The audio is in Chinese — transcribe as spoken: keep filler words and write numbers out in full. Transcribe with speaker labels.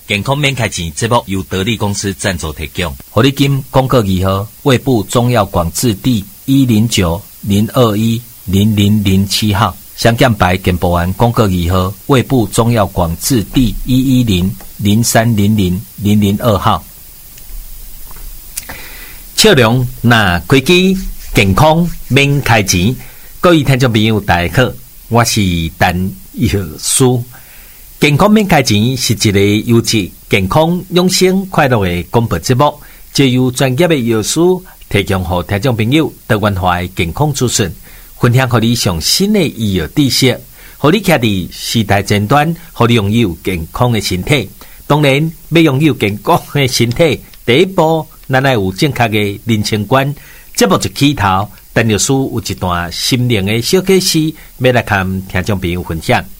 Speaker 1: 健康免开钱节目由得力公司赞助提供。
Speaker 2: 活力金公告二号，卫部中药广字第一零九零二一零零零七号，香港白健保丸公告二号，卫部中药广字第一一零零三零零零零二号。笑容那开机，健康免开钱。各位听众朋友，大家好，我是陈药师。健康免开钱是一个优质、健康、养生、快乐的广播节目，借由专业的药师提供给听众朋友多元化的健康资讯，分享给你上新的医药知识，让你徛伫时代前端，让你拥有健康的身体。当然，要拥有健康的身体，第一步，咱要有正确的人生观。节目一起头，陈药师有一段心灵的小启示，要来跟听众朋友分享。